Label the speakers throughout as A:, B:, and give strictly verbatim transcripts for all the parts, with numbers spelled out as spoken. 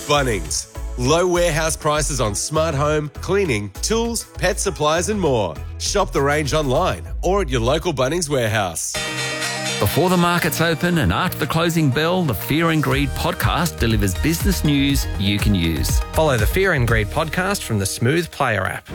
A: Bunnings. Low warehouse prices on smart home, cleaning, tools, pet supplies and more. Shop the range online or at your local Bunnings warehouse.
B: Before the markets open and after the closing bell, the Fear and Greed podcast delivers business news you can use.
C: Follow the Fear and Greed podcast from the Smooth Player app.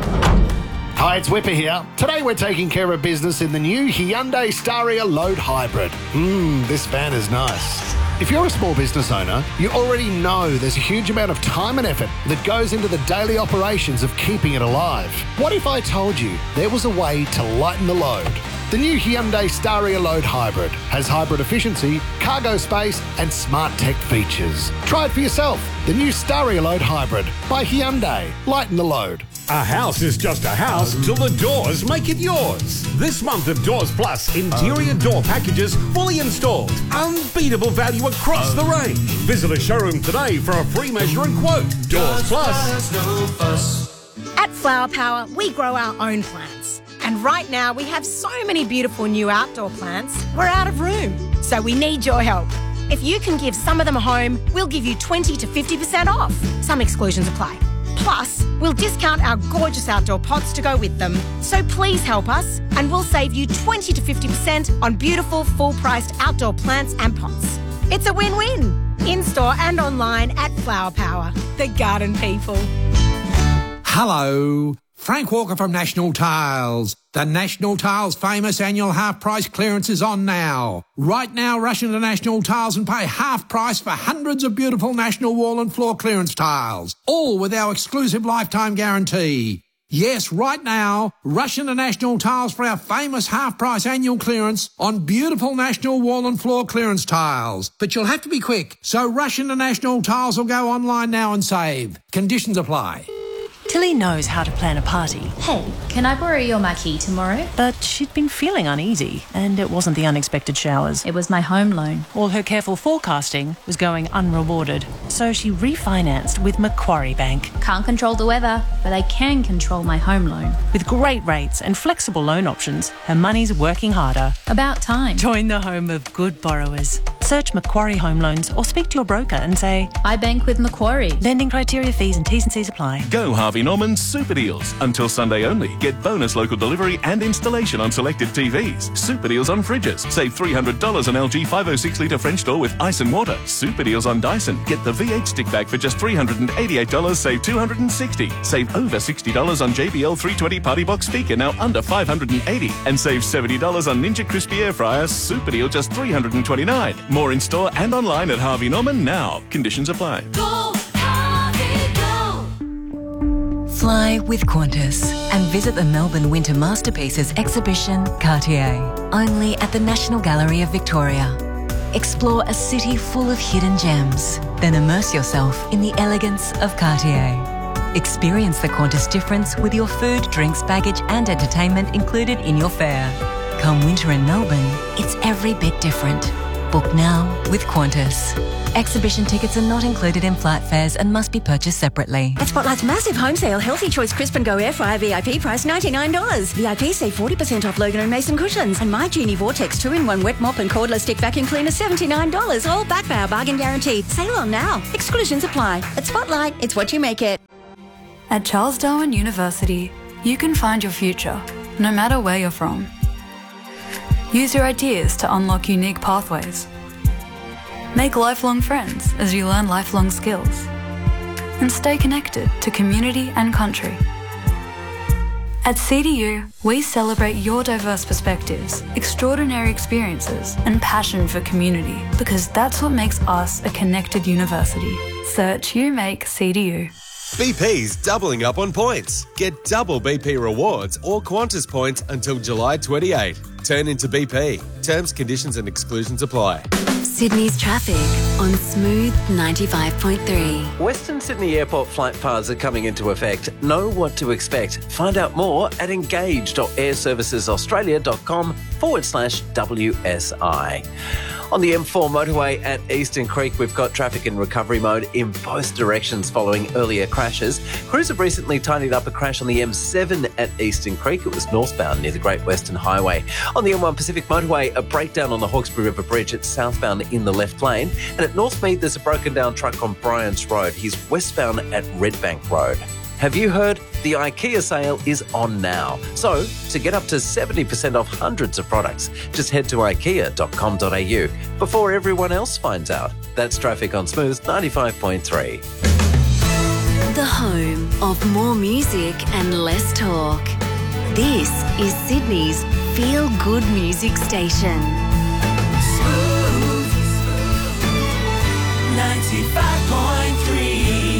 D: Hi, it's Whipper here. Today we're taking care of business in the new Hyundai Staria Load Hybrid. Mmm, this van is nice. If you're a small business owner, you already know there's a huge amount of time and effort that goes into the daily operations of keeping it alive. What if I told you there was a way to lighten the load? The new Hyundai Staria Load Hybrid has hybrid efficiency, cargo space and smart tech features. Try it for yourself. The new Staria Load Hybrid by Hyundai. Lighten the load.
E: A house is just a house till the doors make it yours. This month of Doors Plus, interior door packages fully installed. Unbeatable value across the range. Visit a showroom today for a free measure and quote. Doors Plus.
F: At Flower Power, we grow our own plants. And right now, we have so many beautiful new outdoor plants, we're out of room. So we need your help. If you can give some of them a home, we'll give you twenty to fifty percent off. Some exclusions apply. Plus, we'll discount our gorgeous outdoor pots to go with them. So please help us and we'll save you twenty to fifty percent on beautiful, full-priced outdoor plants and pots. It's a win-win. In-store and online at Flower Power, the garden people.
G: Hello, Frank Walker from National Tiles. The National Tiles famous annual half-price clearance is on now. Right now, rush into National Tiles and pay half price for hundreds of beautiful National wall and floor clearance tiles, all with our exclusive lifetime guarantee. Yes, right now, rush into National Tiles for our famous half-price annual clearance on beautiful National wall and floor clearance tiles. But you'll have to be quick, so rush into National Tiles or go online now and save. Conditions apply.
H: Tilly knows how to plan a party.
I: Hey, can I borrow your marquee tomorrow?
H: But she'd been feeling uneasy, and it wasn't the unexpected showers.
I: It was my home loan.
H: All her careful forecasting was going unrewarded. So she refinanced with Macquarie Bank.
I: Can't control the weather, but I can control my home loan.
H: With great rates and flexible loan options, her money's working harder.
I: About time.
H: Join the home of good borrowers. Search Macquarie Home Loans or speak to your broker and say,
I: I bank with Macquarie.
H: Lending criteria, fees and T's and C's apply.
J: Go Harvey Norman's Super Deals. Until Sunday only. Get bonus local delivery and installation on selected T Vs. Super Deals on fridges. Save three hundred dollars on L G five oh six litre French door with ice and water. Super Deals on Dyson. Get the V eight stick bag for just three hundred eighty-eight dollars, save two hundred sixty dollars. Save over sixty dollars on J B L three twenty Party Box speaker, now under five hundred eighty dollars. And save seventy dollars on Ninja Crispy Air Fryer. Super Deal just three hundred twenty-nine dollars. More in store and online at Harvey Norman now. Conditions apply.
K: Go, Harvey, go.
L: Fly with Qantas and visit the Melbourne Winter Masterpieces exhibition Cartier, only at the National Gallery of Victoria. Explore a city full of hidden gems, then immerse yourself in the elegance of Cartier. Experience the Qantas difference with your food, drinks, baggage and entertainment included in your fare. Come winter in Melbourne, it's every bit different. Book now with Qantas. Exhibition tickets are not included in flight fares and must be purchased separately.
M: At Spotlight's massive home sale, Healthy Choice Crisp and Go Air Fryer V I P price ninety-nine dollars. V I P save forty percent off Logan and Mason cushions. And My Genie Vortex two in one wet mop and cordless stick vacuum cleaner seventy-nine dollars. All backed by our bargain guarantee. Sale on now. Exclusions apply. At Spotlight, it's what you make it.
N: At Charles Darwin University, you can find your future, no matter where you're from. Use your ideas to unlock unique pathways. Make lifelong friends as you learn lifelong skills. And stay connected to community and country. At C D U, we celebrate your diverse perspectives, extraordinary experiences, and passion for community, because that's what makes us a connected university. Search You Make C D U.
A: B P's doubling up on points. Get double B P rewards or Qantas points until July twenty-eighth. Turn into B P. Terms, conditions and exclusions apply.
O: Sydney's traffic on Smooth ninety-five point three.
C: Western Sydney Airport flight paths are coming into effect. Know what to expect. Find out more at engage dot airservicesaustralia dot com forward slash W S I. On the M four motorway at Eastern Creek, we've got traffic in recovery mode in both directions following earlier crashes. Crews have recently tidied up a crash on the M seven at Eastern Creek. It was northbound near the Great Western Highway. On the M one Pacific motorway, a breakdown on the Hawkesbury River Bridge. It's southbound in the left lane. And at Northmead, there's a broken down truck on Bryant's Road. He's westbound at Redbank Road. Have you heard? The IKEA sale is on now. So, to get up to seventy percent off hundreds of products, just head to ikea dot com dot a u before everyone else finds out. That's traffic on Smooth ninety-five point three.
O: The home of more music and less talk. This is Sydney's Feel Good Music Station.
K: Smooth ninety-five point three.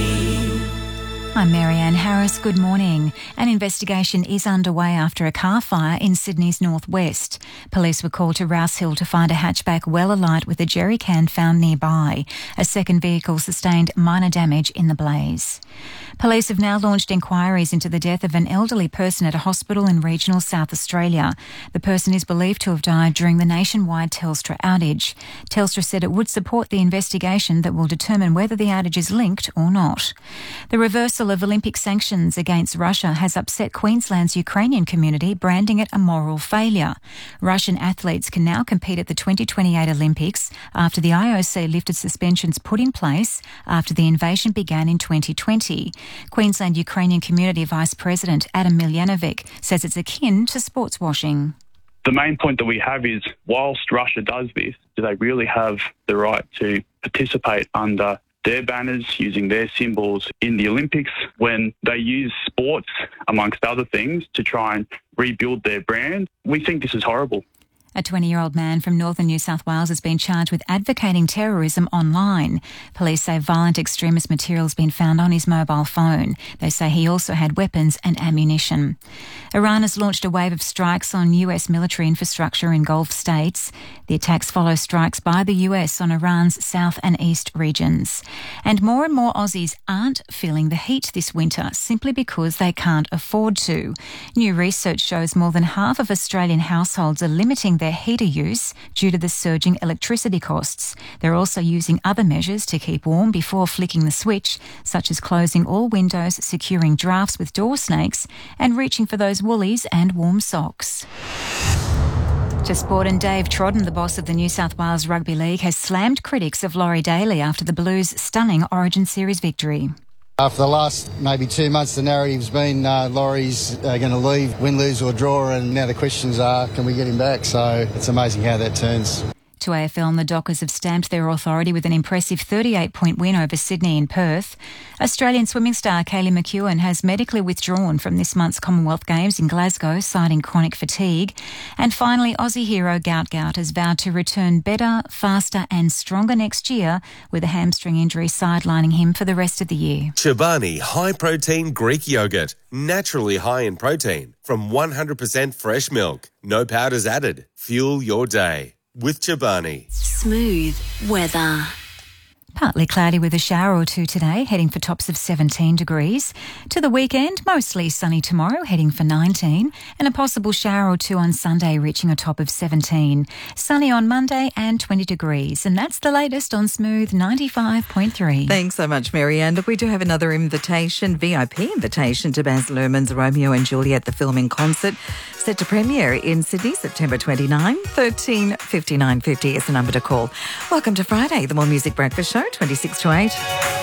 P: I'm Marianne Harris. Good morning. An investigation is underway after a car fire in Sydney's northwest. Police were called to Rouse Hill to find a hatchback well alight with a jerry can found nearby. A second vehicle sustained minor damage in the blaze. Police have now launched inquiries into the death of an elderly person at a hospital in regional South Australia. The person is believed to have died during the nationwide Telstra outage. Telstra said it would support the investigation that will determine whether the outage is linked or not. The reversal of Olympic sanctions against Russia has upset Queensland's Ukrainian community, branding it a moral failure. Russian athletes can now compete at the twenty twenty-eight Olympics after the I O C lifted suspensions put in place after the invasion began in twenty twenty. Queensland Ukrainian Community Vice President Adam Miljanovic says it's akin to sports washing.
Q: The main point that we have is, whilst Russia does this, do they really have the right to participate under their banners, using their symbols in the Olympics, when they use sports, amongst other things, to try and rebuild their brand? We think this is horrible.
P: A twenty-year-old man from northern New South Wales has been charged with advocating terrorism online. Police say violent extremist material has been found on his mobile phone. They say he also had weapons and ammunition. Iran has launched a wave of strikes on U S military infrastructure in Gulf states. The attacks follow strikes by the U S on Iran's south and east regions. And more and more Aussies aren't feeling the heat this winter simply because they can't afford to. New research shows more than half of Australian households are limiting their their heater use due to the surging electricity costs. They're also using other measures to keep warm before flicking the switch, such as closing all windows, securing drafts with door snakes, and reaching for those woolies and warm socks. To sport, and Dave Trodden, the boss of the New South Wales Rugby League, has slammed critics of Laurie Daly after the Blues' stunning Origin Series victory.
R: Uh, for the last maybe two months, the narrative's been uh, Laurie's uh, going to leave, win, lose or draw, and now the questions are, can we get him back? So it's amazing how that turns.
P: To A F L, and the Dockers have stamped their authority with an impressive thirty-eight point win over Sydney in Perth. Australian swimming star Kaylee McEwen has medically withdrawn from this month's Commonwealth Games in Glasgow, citing chronic fatigue. And finally, Aussie hero Gout Gout has vowed to return better, faster and stronger next year, with a hamstring injury sidelining him for the rest of the year.
A: Chobani High Protein Greek Yogurt. Naturally high in protein from one hundred percent fresh milk. No powders added. Fuel your day with Chobani.
O: Smooth weather.
P: Partly cloudy with a shower or two today, heading for tops of seventeen degrees. To the weekend, mostly sunny tomorrow, heading for nineteen, and a possible shower or two on Sunday, reaching a top of seventeen. Sunny on Monday and twenty degrees. And that's the latest on Smooth ninety-five point three.
S: Thanks so much, Marianne. Look, we do have another invitation, V I P invitation to Baz Luhrmann's Romeo and Juliet, the film in concert, set to premiere in Sydney, September twenty-ninth. thirteen fifty-nine fifty is the number to call. Welcome to Friday, the More Music Breakfast Show, twenty-six to eight.